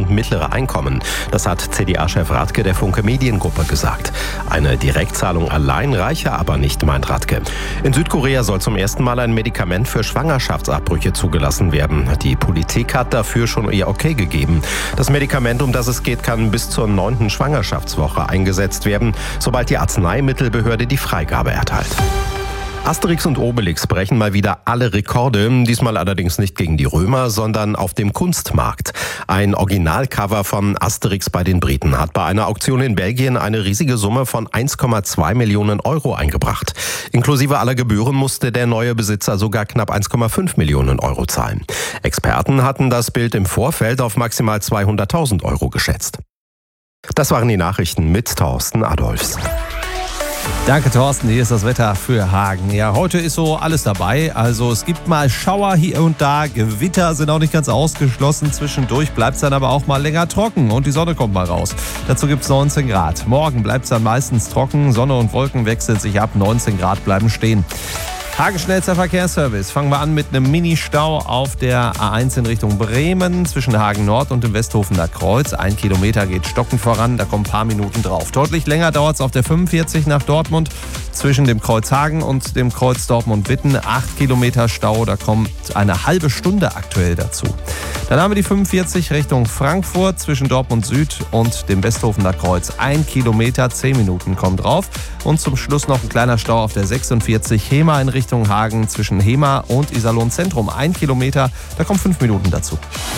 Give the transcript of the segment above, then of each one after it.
und mittlere Einkommen. Das hat CDA-Chef Radke der Funke Mediengruppe gesagt. Eine Direktzahlung allein reiche aber nicht, meint Radke. In Südkorea soll zum ersten Mal ein Medikament für Schwangerschaftsabbrüche zugelassen werden. Die Politik hat dafür schon ihr Okay gegeben. Das Medikament, um das es geht, kann bis zur 9. Schwangerschaftswoche eingesetzt werden, sobald die Arzneimittelbehörde die Freigabe erteilt. Asterix und Obelix brechen mal wieder alle Rekorde, diesmal allerdings nicht gegen die Römer, sondern auf dem Kunstmarkt. Ein Originalcover von Asterix bei den Briten hat bei einer Auktion in Belgien eine riesige Summe von 1,2 Millionen Euro eingebracht. Inklusive aller Gebühren musste der neue Besitzer sogar knapp 1,5 Millionen Euro zahlen. Experten hatten das Bild im Vorfeld auf maximal 200.000 Euro geschätzt. Das waren die Nachrichten mit Thorsten Adolfs. Danke, Thorsten. Hier ist das Wetter für Hagen. Ja, heute ist so alles dabei. Also es gibt mal Schauer hier und da. Gewitter sind auch nicht ganz ausgeschlossen. Zwischendurch bleibt es dann aber auch mal länger trocken und die Sonne kommt mal raus. Dazu gibt es 19 Grad. Morgen bleibt es dann meistens trocken. Sonne und Wolken wechseln sich ab. 19 Grad bleiben stehen. Hagen-schnellster Verkehrsservice. Fangen wir an mit einem Mini-Stau auf der A1 in Richtung Bremen zwischen Hagen Nord und dem Westhofener Kreuz. 1 Kilometer geht stockend voran, da kommen ein paar Minuten drauf. Deutlich länger dauert es auf der 45 nach Dortmund zwischen dem Kreuz Hagen und dem Kreuz Dortmund-Witten. 8 Kilometer Stau, da kommt eine halbe Stunde aktuell dazu. Dann haben wir die 45 Richtung Frankfurt zwischen Dortmund Süd und dem Westhofener Kreuz. 1 Kilometer, 10 Minuten kommen drauf. Und zum Schluss noch ein kleiner Stau auf der 46 Hema in Richtung Hagen zwischen Hema und Iserlohn Zentrum. 1 Kilometer, da kommen 5 Minuten dazu.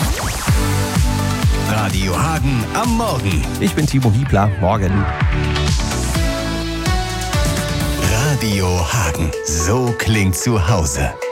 Radio Hagen am Morgen. Ich bin Timo Hiebler. Morgen. Radio Hagen. So klingt zu Hause.